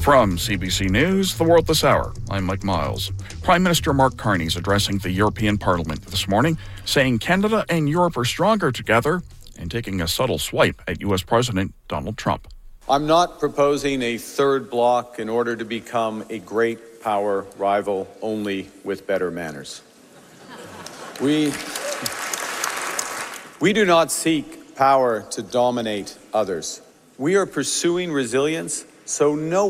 From CBC News, The World This Hour, I'm Mike Miles. Prime Minister Mark Carney is addressing the European Parliament this morning, saying Canada and Europe are stronger together and taking a subtle swipe at U.S. President Donald Trump. I'm not proposing a third bloc in order to become a great power rival only with better manners. We do not seek power to dominate others. We are pursuing resilience so no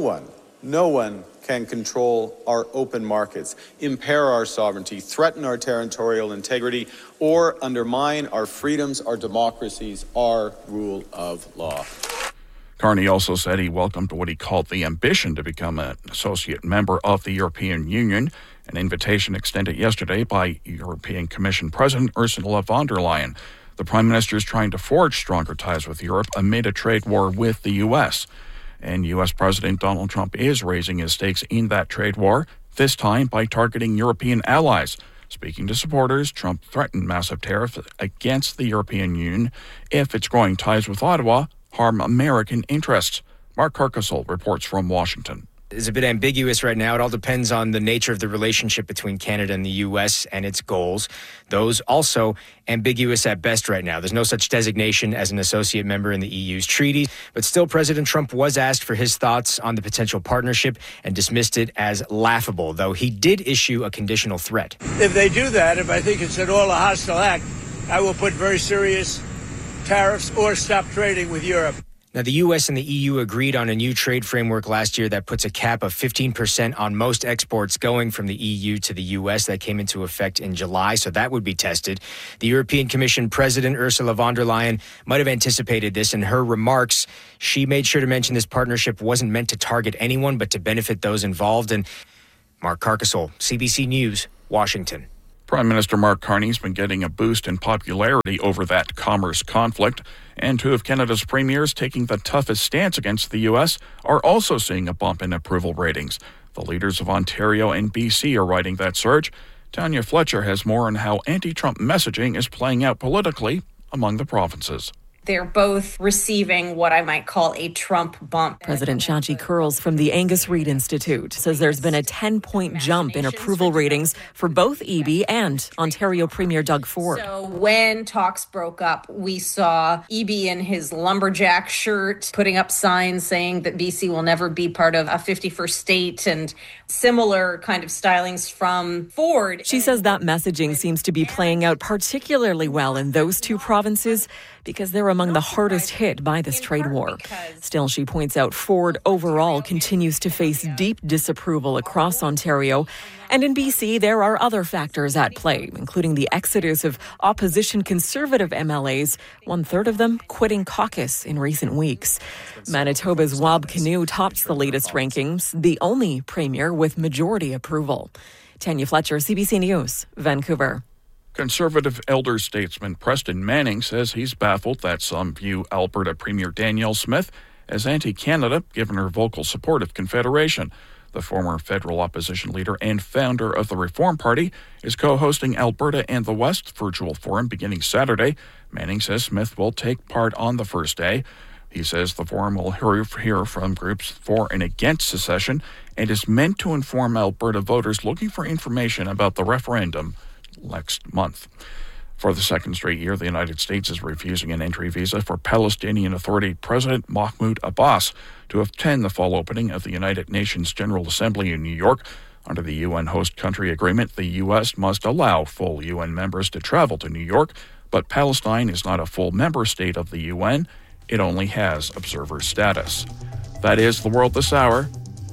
one can control our open markets, impair our sovereignty, threaten our territorial integrity, or undermine our freedoms, our democracies, our rule of law. Carney also said he welcomed what he called the ambition to become an associate member of the European Union, an invitation extended yesterday by European Commission President Ursula von der Leyen. The Prime Minister is trying to forge stronger ties with Europe amid a trade war with the U.S., and U.S. President Donald Trump is raising his stakes in that trade war, this time by targeting European allies. Speaking to supporters, Trump threatened massive tariffs against the European Union if its growing ties with Ottawa harm American interests. Mark Carcasole reports from Washington. It's a bit ambiguous right now. It all depends on the nature of the relationship between Canada and the U.S. and its goals. Those also ambiguous at best right now. There's no such designation as an associate member in the EU's treaties. But still, President Trump was asked for his thoughts on the potential partnership and dismissed it as laughable, though he did issue a conditional threat. If they do that, if I think it's at all a hostile act, I will put very serious tariffs or stop trading with Europe. Now, the U.S. and the EU agreed on a new trade framework last year that puts a cap of 15% on most exports going from the EU to the U.S. That came into effect in July, so that would be tested. The European Commission President Ursula von der Leyen might have anticipated this. In her remarks, she made sure to mention this partnership wasn't meant to target anyone, but to benefit those involved. And Mark Carcasole, CBC News, Washington. Prime Minister Mark Carney's been getting a boost in popularity over that commerce conflict, and two of Canada's premiers taking the toughest stance against the U.S. are also seeing a bump in approval ratings. The leaders of Ontario and BC are riding that surge. Tanya Fletcher has more on how anti-Trump messaging is playing out politically among the provinces. They're both receiving what I might call a Trump bump. President Shachi Kurls from the Angus Reid Institute says there's been a 10-point jump in approval ratings for both Eby and Ontario Premier Doug Ford. So when talks broke up, we saw Eby in his lumberjack shirt putting up signs saying that BC will never be part of a 51st state and similar kind of stylings from Ford. She says that messaging seems to be playing out particularly well in those two provinces because they're among the hardest hit by this trade war. Still, she points out Ford overall continues to face deep disapproval across Ontario. And in BC, there are other factors at play, including the exodus of opposition Conservative MLAs, 1/3 of them quitting caucus in recent weeks. Manitoba's Wab Kinew tops the latest rankings, the only premier with majority approval. Tanya Fletcher, CBC News, Vancouver. Conservative elder statesman Preston Manning says he's baffled that some view Alberta Premier Danielle Smith as anti-Canada, given her vocal support of Confederation. The former federal opposition leader and founder of the Reform Party is co-hosting Alberta and the West virtual forum beginning Saturday. Manning says Smith will take part on the first day. He says the forum will hear from groups for and against secession and is meant to inform Alberta voters looking for information about the referendum next month. For the second straight year, the United States is refusing an entry visa for Palestinian Authority President Mahmoud Abbas to attend the fall opening of the United Nations General Assembly in New York. Under the UN host country agreement, the U.S. must allow full UN members to travel to New York, but Palestine is not a full member state of the UN. It only has observer status. That is The World This Hour.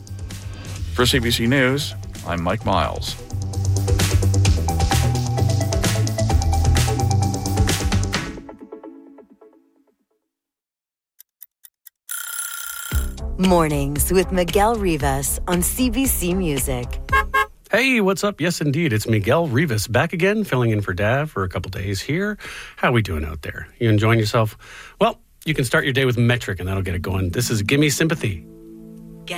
For CBC News, I'm Mike Miles. Mornings with Miguel Rivas on CBC Music. Hey, what's up? Yes, indeed. It's Miguel Rivas back again, filling in for Dav for a couple days here. How we doing out there? You enjoying yourself? Well, you can start your day with Metric, and that'll get it going. This is Gimme Sympathy